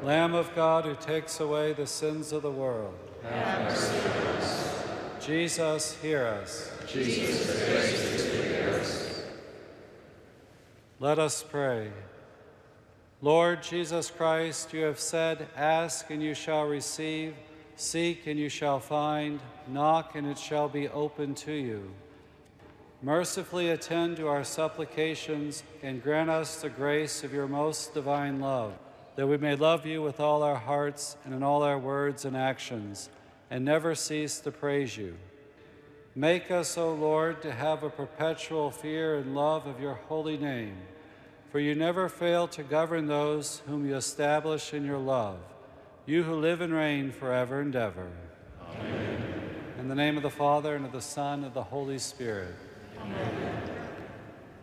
Lamb of God, who takes away the sins of the world, have mercy on us. Jesus, hear us. Jesus, hear us. Let us pray. Lord Jesus Christ, you have said, ask and you shall receive, seek and you shall find, knock and it shall be opened to you. Mercifully attend to our supplications and grant us the grace of your most divine love, that we may love you with all our hearts and in all our words and actions, and never cease to praise you. Make us, O Lord, to have a perpetual fear and love of your holy name, for you never fail to govern those whom you establish in your love, you who live and reign forever and ever. Amen. In the name of the Father, and of the Son, and of the Holy Spirit. Amen.